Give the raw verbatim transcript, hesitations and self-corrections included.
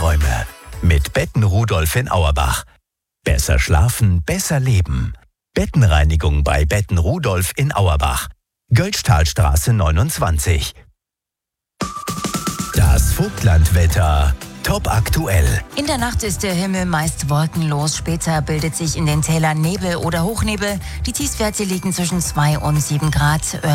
Träume. Mit Betten Rudolf in Auerbach. Besser schlafen, besser leben. Bettenreinigung bei Betten Rudolf in Auerbach. Göldstahlstraße neunundzwanzig. Das Vogtlandwetter. Top aktuell. In der Nacht ist der Himmel meist wolkenlos. Später bildet sich in den Tälern Nebel oder Hochnebel. Die Tiefstwerte liegen zwischen zwei und sieben Grad.